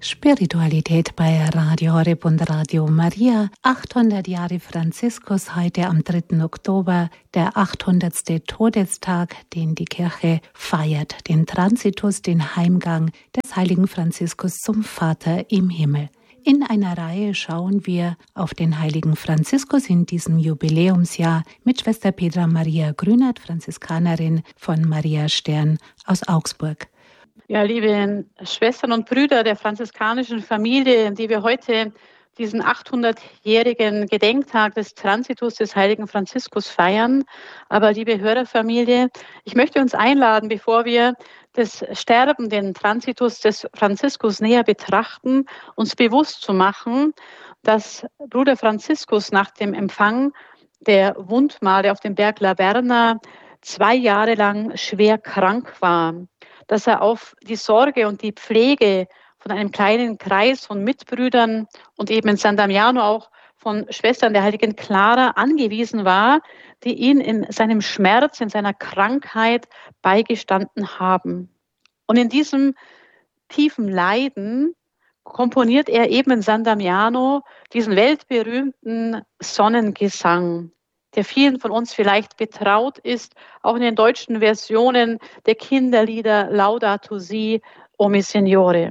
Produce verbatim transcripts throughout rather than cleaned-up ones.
Spiritualität bei Radio Horeb und Radio Maria. achthundert Jahre Franziskus, heute am dritten Oktober, der achthundertste Todestag, den die Kirche feiert, den Transitus, den Heimgang des heiligen Franziskus zum Vater im Himmel. In einer Reihe schauen wir auf den heiligen Franziskus in diesem Jubiläumsjahr mit Schwester Petra Maria Grünert, Franziskanerin von Maria Stern aus Augsburg. Ja, liebe Schwestern und Brüder der franziskanischen Familie, die wir heute diesen achthundertjährigen Gedenktag des Transitus des heiligen Franziskus feiern. Aber liebe Hörerfamilie, ich möchte uns einladen, bevor wir das Sterben, den Transitus des Franziskus näher betrachten, uns bewusst zu machen, dass Bruder Franziskus nach dem Empfang der Wundmale auf dem Berg La Verna zwei Jahre lang schwer krank war, dass er auf die Sorge und die Pflege von einem kleinen Kreis von Mitbrüdern und eben in San Damiano auch von Schwestern der heiligen Clara angewiesen war, die ihn in seinem Schmerz, in seiner Krankheit beigestanden haben. Und in diesem tiefen Leiden komponiert er eben in San Damiano diesen weltberühmten Sonnengesang, der vielen von uns vielleicht betraut ist, auch in den deutschen Versionen der Kinderlieder Laudato Si, O mi Signore.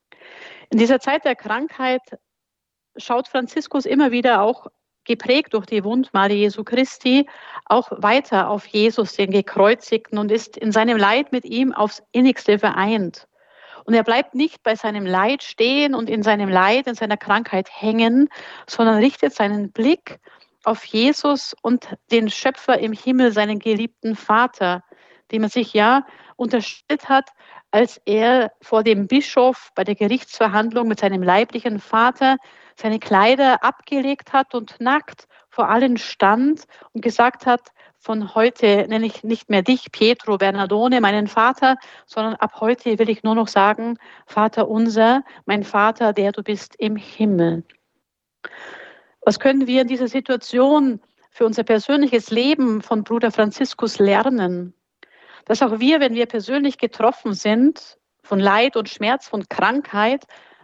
In dieser Zeit der Krankheit schaut Franziskus immer wieder auch geprägt durch die Wundmale Jesu Christi auch weiter auf Jesus, den Gekreuzigten, und ist in seinem Leid mit ihm aufs Innigste vereint. Und er bleibt nicht bei seinem Leid stehen und in seinem Leid, in seiner Krankheit hängen, sondern richtet seinen Blick auf Jesus und den Schöpfer im Himmel, seinen geliebten Vater, dem er sich ja unterstellt hat, als er vor dem Bischof bei der Gerichtsverhandlung mit seinem leiblichen Vater seine Kleider abgelegt hat und nackt vor allen stand und gesagt hat, von heute nenne ich nicht mehr dich, Pietro Bernardone, meinen Vater, sondern ab heute will ich nur noch sagen, Vater unser, mein Vater, der du bist im Himmel. Was können wir in dieser Situation für unser persönliches Leben von Bruder Franziskus lernen? Dass auch wir, wenn wir persönlich getroffen sind von Leid und Schmerz, von Krankheit,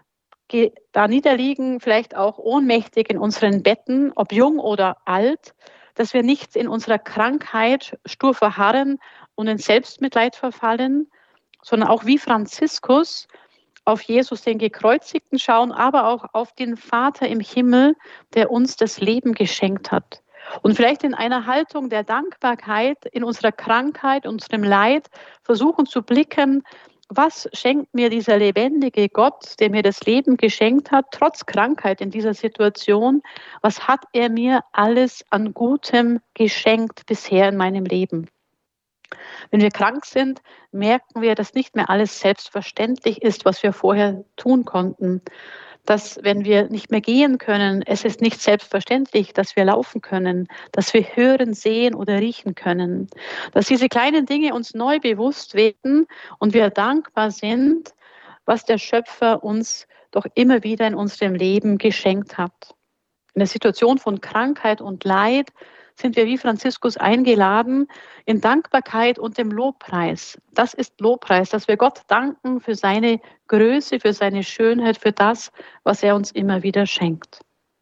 da niederliegen, vielleicht auch ohnmächtig in unseren Betten, ob jung oder alt, dass wir nicht in unserer Krankheit stur verharren und in Selbstmitleid verfallen, sondern auch wie Franziskus auf Jesus, den Gekreuzigten, schauen, aber auch auf den Vater im Himmel, der uns das Leben geschenkt hat. Und vielleicht in einer Haltung der Dankbarkeit in unserer Krankheit, unserem Leid versuchen zu blicken, was schenkt mir dieser lebendige Gott, der mir das Leben geschenkt hat, trotz Krankheit in dieser Situation, was hat er mir alles an Gutem geschenkt bisher in meinem Leben? Wenn wir krank sind, merken wir, dass nicht mehr alles selbstverständlich ist, was wir vorher tun konnten. Dass, wenn wir nicht mehr gehen können, es ist nicht selbstverständlich, dass wir laufen können, dass wir hören, sehen oder riechen können. Dass diese kleinen Dinge uns neu bewusst werden und wir dankbar sind, was der Schöpfer uns doch immer wieder in unserem Leben geschenkt hat. In der Situation von Krankheit und Leid sind wir wie Franziskus eingeladen in Dankbarkeit und dem Lobpreis. Das ist Lobpreis, dass wir Gott danken für seine Größe, für seine Schönheit, für das, was er uns immer wieder schenkt.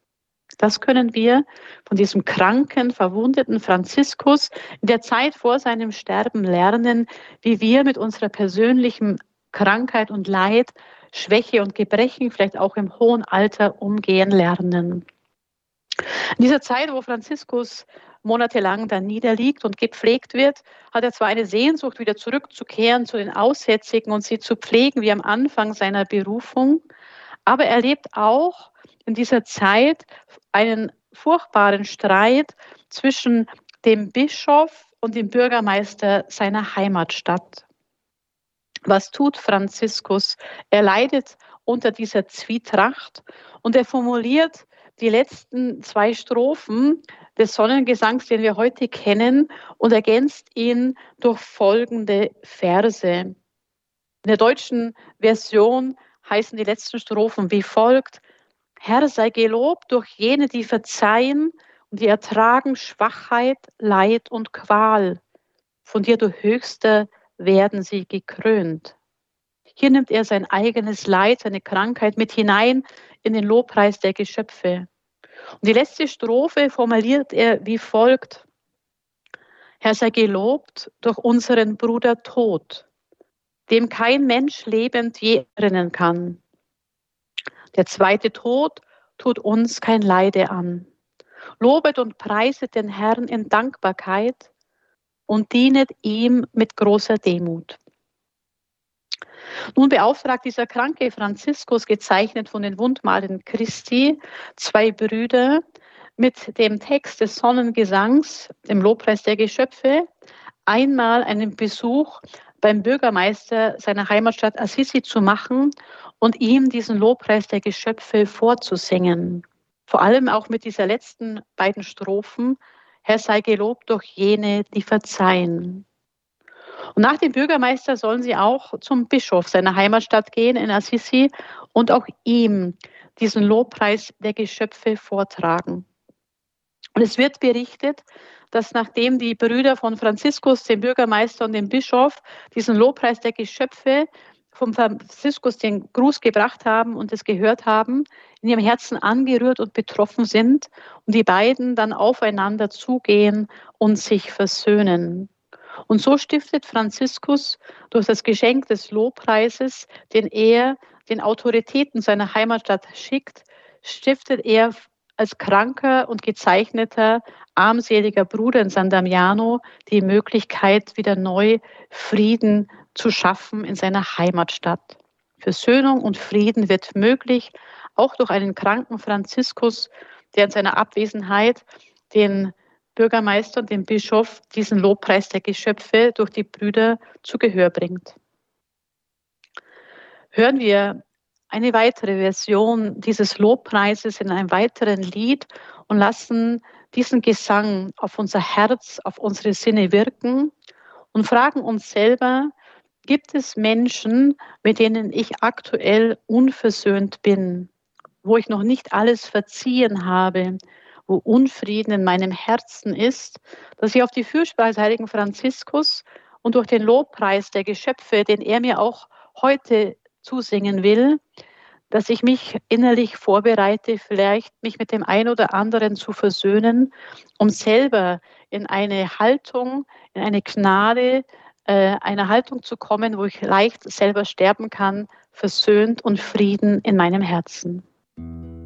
Das können wir von diesem kranken, verwundeten Franziskus in der Zeit vor seinem Sterben lernen, wie wir mit unserer persönlichen Krankheit und Leid, Schwäche und Gebrechen, vielleicht auch im hohen Alter, umgehen lernen. In dieser Zeit, wo Franziskus monatelang dann niederliegt und gepflegt wird, hat er zwar eine Sehnsucht, wieder zurückzukehren zu den Aussätzigen und sie zu pflegen, wie am Anfang seiner Berufung, aber er erlebt auch in dieser Zeit einen furchtbaren Streit zwischen dem Bischof und dem Bürgermeister seiner Heimatstadt. Was tut Franziskus? Er leidet unter dieser Zwietracht und er formuliert die letzten zwei Strophen des Sonnengesangs, den wir heute kennen, und ergänzt ihn durch folgende Verse. In der deutschen Version heißen die letzten Strophen wie folgt: Herr, sei gelobt durch jene, die verzeihen und die ertragen Schwachheit, Leid und Qual. Von dir, du Höchster, werden sie gekrönt. Hier nimmt er sein eigenes Leid, seine Krankheit mit hinein in den Lobpreis der Geschöpfe. Und die letzte Strophe formuliert er wie folgt: Herr, sei gelobt durch unseren Bruder Tod, dem kein Mensch lebend je erinnern kann. Der zweite Tod tut uns kein Leide an. Lobet und preiset den Herrn in Dankbarkeit und dienet ihm mit großer Demut. Nun beauftragt dieser kranke Franziskus, gezeichnet von den Wundmalen Christi, zwei Brüder mit dem Text des Sonnengesangs, dem Lobpreis der Geschöpfe, einmal einen Besuch beim Bürgermeister seiner Heimatstadt Assisi zu machen und ihm diesen Lobpreis der Geschöpfe vorzusingen. Vor allem auch mit dieser letzten beiden Strophen: Herr, sei gelobt durch jene, die verzeihen. Und nach dem Bürgermeister sollen sie auch zum Bischof seiner Heimatstadt gehen in Assisi und auch ihm diesen Lobpreis der Geschöpfe vortragen. Und es wird berichtet, dass nachdem die Brüder von Franziskus, dem Bürgermeister und dem Bischof, diesen Lobpreis der Geschöpfe vom Franziskus den Gruß gebracht haben und es gehört haben, in ihrem Herzen angerührt und betroffen sind und die beiden dann aufeinander zugehen und sich versöhnen. Und so stiftet Franziskus durch das Geschenk des Lobpreises, den er den Autoritäten seiner Heimatstadt schickt, stiftet er als kranker und gezeichneter, armseliger Bruder in San Damiano die Möglichkeit, wieder neu Frieden zu schaffen in seiner Heimatstadt. Versöhnung und Frieden wird möglich, auch durch einen kranken Franziskus, der in seiner Abwesenheit den Bürgermeister und den Bischof diesen Lobpreis der Geschöpfe durch die Brüder zu Gehör bringt. Hören wir eine weitere Version dieses Lobpreises in einem weiteren Lied und lassen diesen Gesang auf unser Herz, auf unsere Sinne wirken und fragen uns selber: Gibt es Menschen, mit denen ich aktuell unversöhnt bin, wo ich noch nicht alles verziehen habe, wo Unfrieden in meinem Herzen ist, dass ich auf die Fürsprache des heiligen Franziskus und durch den Lobpreis der Geschöpfe, den er mir auch heute zusingen will, dass ich mich innerlich vorbereite, vielleicht mich mit dem einen oder anderen zu versöhnen, um selber in eine Haltung, in eine Gnade, äh, eine Haltung zu kommen, wo ich leicht selber sterben kann, versöhnt und Frieden in meinem Herzen.